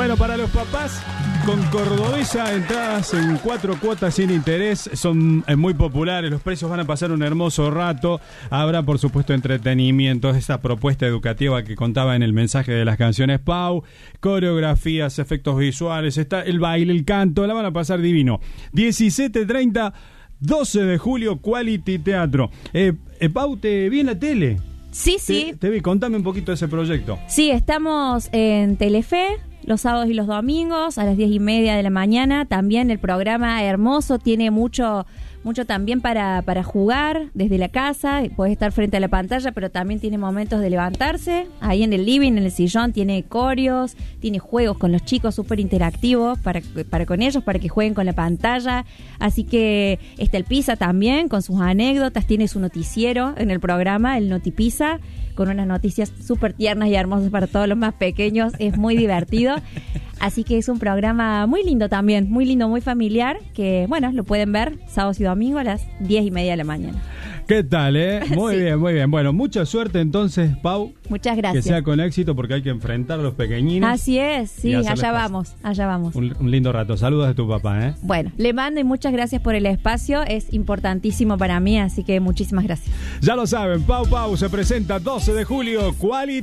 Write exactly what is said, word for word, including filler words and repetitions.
Bueno, para los papás, con Cordobesa, entradas en cuatro cuotas sin interés, son eh, muy populares, los precios van a pasar un hermoso rato, habrá por supuesto entretenimiento, esta propuesta educativa que contaba en el mensaje de las canciones Pau, coreografías, efectos visuales, está el baile, el canto, la van a pasar divino. diecisiete treinta, doce de julio, Quality Teatro. Eh, eh, Pau, te vi en la tele. Sí, sí. Te, te vi, contame un poquito de ese proyecto. Sí, estamos en Telefe los sábados y los domingos a las diez y media de la mañana. También el programa hermoso, tiene mucho mucho también para, para jugar desde la casa. Puedes estar frente a la pantalla, pero también tiene momentos de levantarse. Ahí en el living, en el sillón, tiene coreos, tiene juegos con los chicos súper interactivos para, para con ellos, para que jueguen con la pantalla. Así que está el Pisa también, con sus anécdotas. Tiene su noticiero en el programa, el Notipisa, con unas noticias súper tiernas y hermosas para todos los más pequeños. Es muy divertido. Así que es un programa muy lindo también, muy lindo, muy familiar, que, bueno, lo pueden ver sábados y domingos a las diez y media de la mañana. ¿Qué tal, eh? Muy Sí. bien, muy bien. Bueno, mucha suerte entonces, Pau. Muchas gracias. Que sea con éxito porque hay que enfrentar a los pequeñines. Así es, sí, y hacerles allá pasar. vamos, allá vamos. Un, un lindo rato. Saludos de tu papá, ¿eh? Bueno, le mando y muchas gracias por el espacio, es importantísimo para mí, así que muchísimas gracias. Ya lo saben, Pau Pau se presenta doce de julio, Quality